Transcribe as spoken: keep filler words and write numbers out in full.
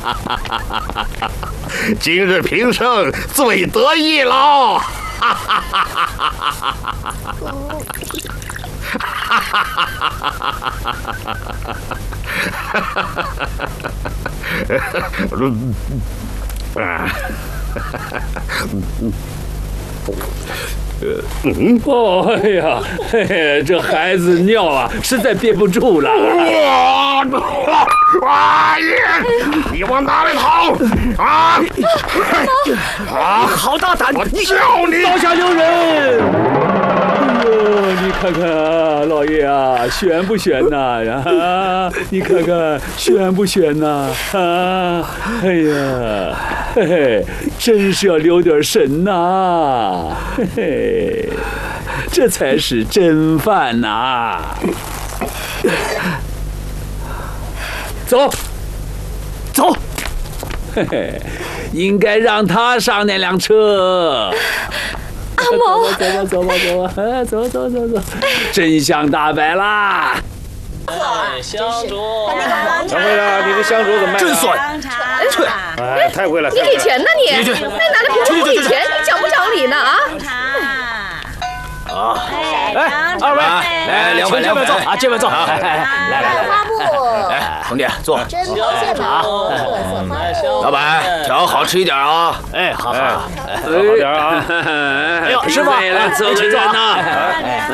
今日平生最得意喽！哈哈哈哈哦，哎呀，嘿嘿，这孩子尿啊，实在憋不住了。 啊！你往哪里跑？啊！ 啊！好大胆！ 我叫你！ 刀下留人！哎呦，你看看啊，老爷啊，悬不悬呐？啊，你看看悬不悬呐？啊，哎呀，嘿嘿，真是要留点神呐！嘿嘿，这才是真饭呐！走，走，嘿嘿，应该让他上那辆车。 阿某， 走吧，走吧，走吧，哎，走走走走，真相大白啦！ 哎，香烛， 小慧啊，你的香烛怎么卖？ 真酸！ 哎，太贵了！ 你给钱呢你？你拿着瓶子不给钱，你讲不讲理呢啊？ 啊！ 哎，二位，来两碗两碗坐啊，这边坐。来来来， 花布， 哎，兄弟坐。 真不现场，特色花布。 老板，调好吃一点啊！哎，好好， 好点啊！ 哎呦，师傅，来，走个人呐！